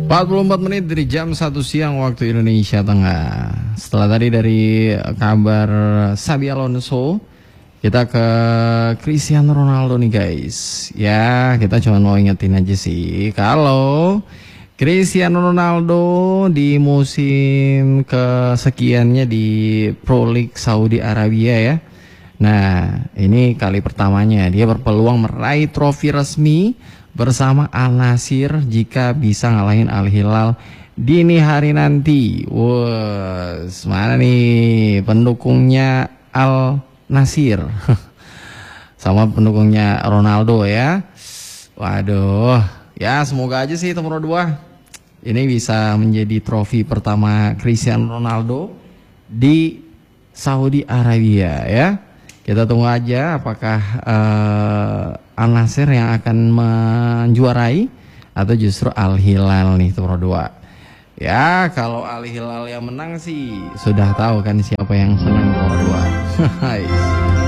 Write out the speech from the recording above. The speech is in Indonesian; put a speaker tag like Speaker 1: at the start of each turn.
Speaker 1: 44 menit dari jam 1 siang waktu Indonesia Tengah. Setelah tadi dari kabar Xabi Alonso, kita ke Cristiano Ronaldo nih guys. Ya, kita cuma mau ingetin aja sih kalau Cristiano Ronaldo di musim kesekiannya di Pro League Saudi Arabia ya. Nah, ini kali pertamanya dia berpeluang meraih trofi resmi bersama Al Nassr jika bisa ngalahin Al Hilal dini hari nanti. Wah, mana nih pendukungnya Al Nassr sama pendukungnya Ronaldo ya. Waduh, ya semoga aja sih nomor 2 ini bisa menjadi trofi pertama Cristiano Ronaldo di Saudi Arabia ya. Kita tunggu aja apakah Al Nassr yang akan menjuarai atau justru Al Hilal nih nomor 2. Ya, kalau Al Hilal yang menang sih sudah tahu kan siapa yang senang nomor 2.